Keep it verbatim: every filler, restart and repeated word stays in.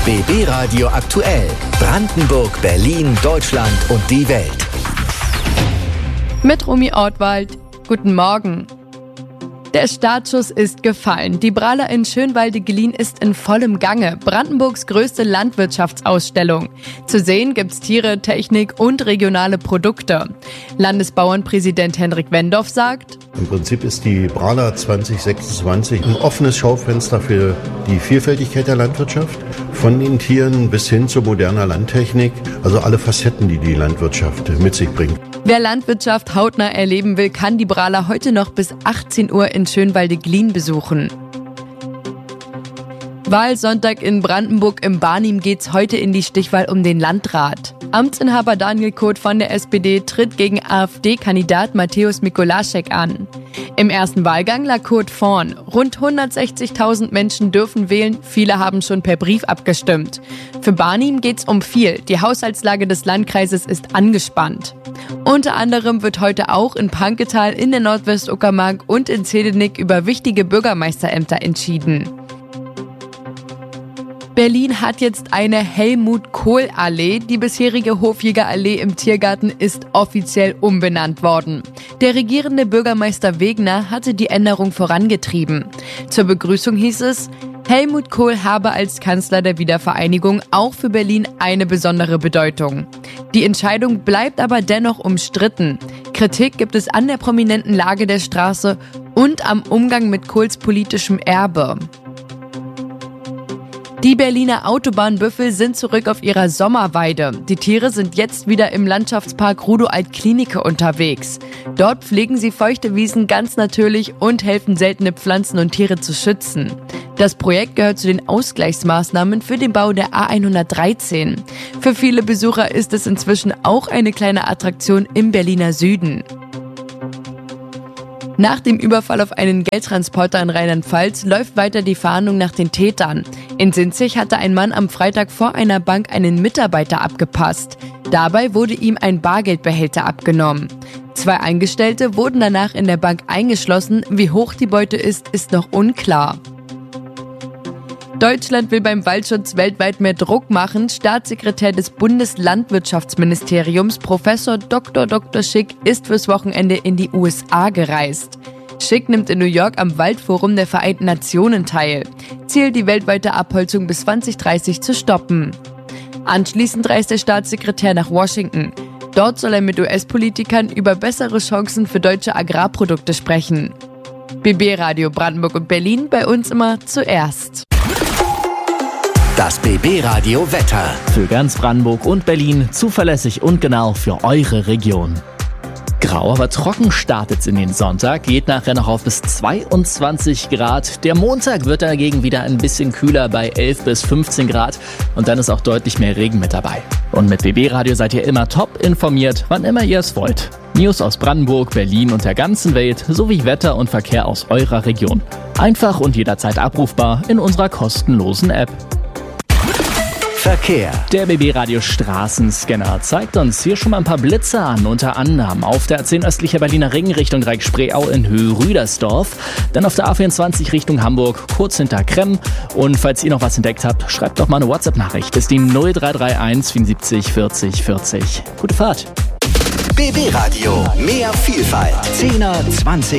B B Radio aktuell. Brandenburg, Berlin, Deutschland und die Welt. Mit Romy Ortwald. Guten Morgen. Der Startschuss ist gefallen. Die Brala in Schönwalde-Gelin ist in vollem Gange. Brandenburgs größte Landwirtschaftsausstellung. Zu sehen gibt's Tiere, Technik und regionale Produkte. Landesbauernpräsident Henrik Wendorf sagt: Im Prinzip ist die Brala zwanzig sechsundzwanzig ein offenes Schaufenster für die Vielfältigkeit der Landwirtschaft. Von den Tieren bis hin zu moderner Landtechnik. Also alle Facetten, die die Landwirtschaft mit sich bringt. Wer Landwirtschaft hautnah erleben will, kann die Brala heute noch bis achtzehn Uhr in Schönwalde-Glien besuchen. Wahlsonntag in Brandenburg. Im Barnim geht's heute in die Stichwahl um den Landrat. Amtsinhaber Daniel Koth von der S P D tritt gegen AfD-Kandidat Mateusz Mikolaschek an. Im ersten Wahlgang lag Koth vorn. Rund hundertsechzigtausend Menschen dürfen wählen, viele haben schon per Brief abgestimmt. Für Barnim geht's um viel. Die Haushaltslage des Landkreises ist angespannt. Unter anderem wird heute auch in Panketal, in der Nordwestuckermark und in Zedenick über wichtige Bürgermeisterämter entschieden. Berlin hat jetzt eine Helmut-Kohl-Allee. Die bisherige Hofjäger-Allee im Tiergarten ist offiziell umbenannt worden. Der regierende Bürgermeister Wegner hatte die Änderung vorangetrieben. Zur Begrüßung hieß es: Helmut Kohl habe als Kanzler der Wiedervereinigung auch für Berlin eine besondere Bedeutung. Die Entscheidung bleibt aber dennoch umstritten. Kritik gibt es an der prominenten Lage der Straße und am Umgang mit Kohls politischem Erbe. Die Berliner Autobahnbüffel sind zurück auf ihrer Sommerweide. Die Tiere sind jetzt wieder im Landschaftspark Rudow-Alt-Klinike unterwegs. Dort pflegen sie feuchte Wiesen ganz natürlich und helfen, seltene Pflanzen und Tiere zu schützen. Das Projekt gehört zu den Ausgleichsmaßnahmen für den Bau der A hundertdreizehn. Für viele Besucher ist es inzwischen auch eine kleine Attraktion im Berliner Süden. Nach dem Überfall auf einen Geldtransporter in Rheinland-Pfalz läuft weiter die Fahndung nach den Tätern. In Sinzig hatte ein Mann am Freitag vor einer Bank einen Mitarbeiter abgepasst. Dabei wurde ihm ein Bargeldbehälter abgenommen. Zwei Angestellte wurden danach in der Bank eingeschlossen. Wie hoch die Beute ist, ist noch unklar. Deutschland will beim Waldschutz weltweit mehr Druck machen. Staatssekretär des Bundeslandwirtschaftsministeriums, Professor Doktor Doktor Schick, ist fürs Wochenende in die U S A gereist. Schick nimmt in New York am Waldforum der Vereinten Nationen teil. Ziel, die weltweite Abholzung bis zwanzig dreißig zu stoppen. Anschließend reist der Staatssekretär nach Washington. Dort soll er mit U S-Politikern über bessere Chancen für deutsche Agrarprodukte sprechen. B B Radio Brandenburg und Berlin, bei uns immer zuerst. Das B B Radio Wetter. Für ganz Brandenburg und Berlin zuverlässig und genau für eure Region. Grau, aber trocken startet's in den Sonntag, geht nachher noch auf bis zweiundzwanzig Grad. Der Montag wird dagegen wieder ein bisschen kühler bei elf bis fünfzehn Grad und dann ist auch deutlich mehr Regen mit dabei. Und mit B B Radio seid ihr immer top informiert, wann immer ihr es wollt. News aus Brandenburg, Berlin und der ganzen Welt sowie Wetter und Verkehr aus eurer Region. Einfach und jederzeit abrufbar in unserer kostenlosen App. Verkehr. Der B B Radio Straßenscanner zeigt uns hier schon mal ein paar Blitze an, unter anderem auf der A zehn östlicher Berliner Ring Richtung Dreieck-Spreeau in Höhe Rüdersdorf, dann auf der A vierundzwanzig Richtung Hamburg, kurz hinter Kremm. Und falls ihr noch was entdeckt habt, schreibt doch mal eine WhatsApp-Nachricht. Das ist die null drei drei eins vierundsiebzig vierzig vierzig. Gute Fahrt. B B Radio. Mehr Vielfalt. zehner, zwanziger